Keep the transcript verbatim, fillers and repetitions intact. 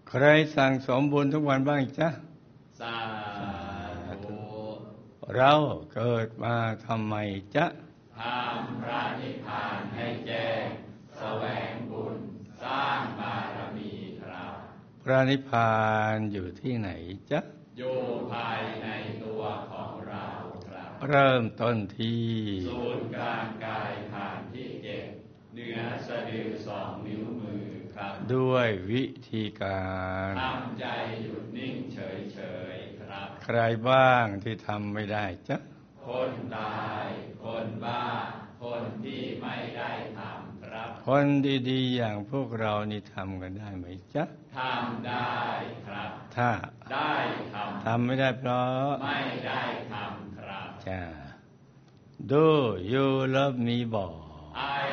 ใครสั่งสมบุญทุกวันบ้างจ๊ะสาธุเราเกิดมาทำไมจ๊ะทำพระนิพพานให้แจ้งแสวงบุญสร้างบารมีครับพระนิพพานอยู่ที่ไหนจ๊ะอยู่ภายในตัวของเราครับเริ่มต้นที่ศูนย์กลางกายฐานที่เจ็ดเหนือสะดือสองนิ้วมือครับด้วยวิธีการทำใจหยุดนิ่งเฉยๆครับใครบ้างที่ทำไม่ได้จ๊ะคนตายคนบ้าคนที่ไม่ได้ทำครับคนดีๆอย่างพวกเรานี่ทำกันได้ไหมจ๊ะทำได้ครับถ้าได้ทำทำไม่ได้เพราะไม่ได้ทำครับจ้า Do you love me บอก